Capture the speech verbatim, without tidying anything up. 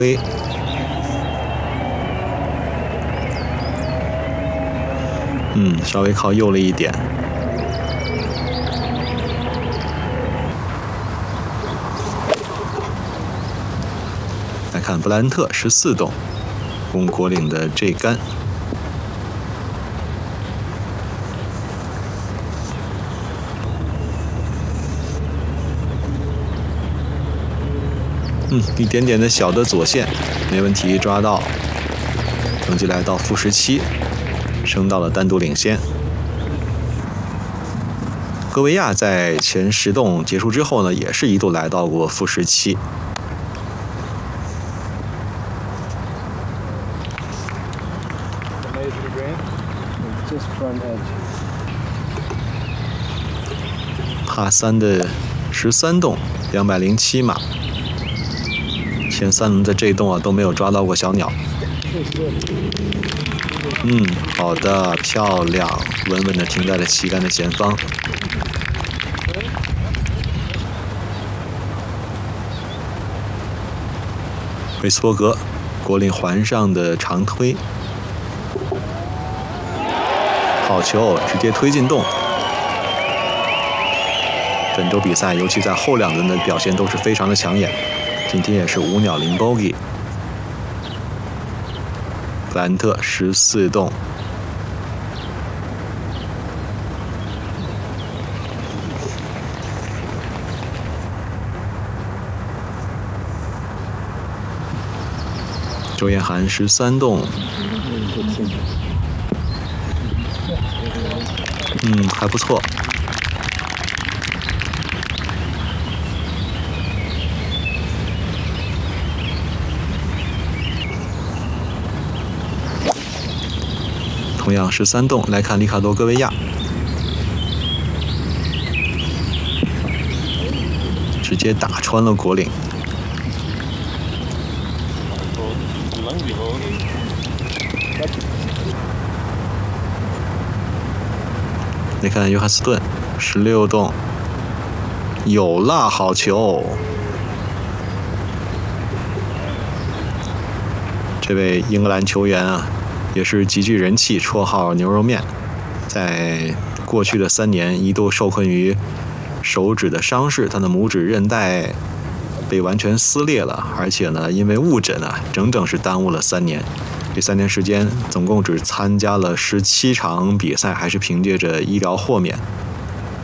推。嗯，稍微靠右了一点。来看布莱恩特十四洞攻果岭的这杆。嗯，一点点的小的左线，没问题，抓到。成绩来到负十七，升到了单独领先。戈维亚在前十洞结束之后呢，也是一度来到过负十七。帕三的十三洞，两百零七码。前三轮的这一洞啊都没有抓到过小鸟。嗯，好的，漂亮，稳稳地停在了旗杆的前方。韦斯伯格，果岭环上的长推，好球，直接推进洞。本周比赛，尤其在后两轮的表现都是非常的抢眼。今天也是五鸟零 bogey。布兰特十四洞，周彦涵十三洞，嗯，还不错。同样十三洞，来看里卡多·戈维亚，直接打穿了果岭。来看约翰斯顿，十六洞，有了，好球！这位英格兰球员啊，也是极具人气，绰号牛肉面。在过去的三年，一度受困于手指的伤势，他的拇指韧带被完全撕裂了，而且呢，因为误诊啊，整整是耽误了三年。这三年时间，总共只参加了十七场比赛，还是凭借着医疗豁免。